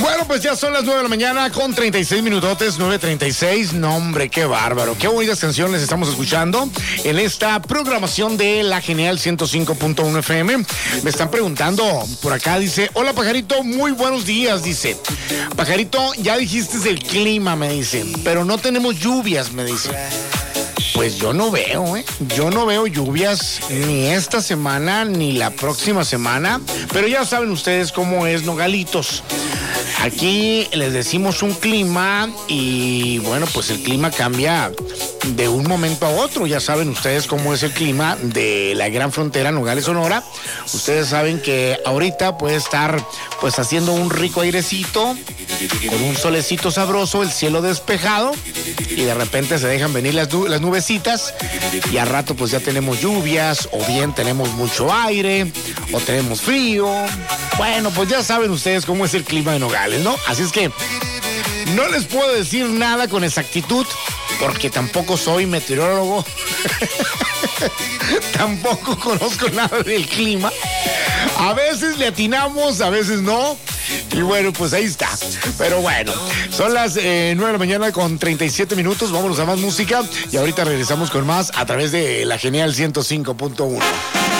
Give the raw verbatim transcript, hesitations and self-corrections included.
Bueno, pues ya son las nueve de la mañana con treinta y seis minutotes, nueve treinta y seis. No, hombre, qué bárbaro. Qué bonitas canciones estamos escuchando en esta programación de La Genial ciento cinco punto uno F M. Me están preguntando por acá, dice, hola Pajarito, muy buenos días, dice. Pajarito, ya dijiste del clima, me dice, pero no tenemos lluvias, me dice. Pues yo no veo, ¿eh? Yo no veo lluvias ni esta semana ni la próxima semana, pero ya saben ustedes cómo es Nogalitos. Aquí les decimos un clima y bueno, pues el clima cambia de un momento a otro. Ya saben ustedes cómo es el clima de la gran frontera Nogales, Sonora. Ustedes saben que ahorita puede estar pues haciendo un rico airecito, con un solecito sabroso, el cielo despejado y de repente se dejan venir las, las nubecitas y al rato pues ya tenemos lluvias o bien tenemos mucho aire o tenemos frío. Bueno, pues ya saben ustedes cómo es el clima de Nogales, ¿no? Así es que no les puedo decir nada con exactitud porque tampoco soy meteorólogo. Tampoco conozco nada del clima. A veces le atinamos, a veces no. Y bueno, pues ahí está. Pero bueno, son las eh, nueve de la mañana con treinta y siete minutos. Vámonos a más música y ahorita regresamos con más a través de La Genial ciento cinco punto uno.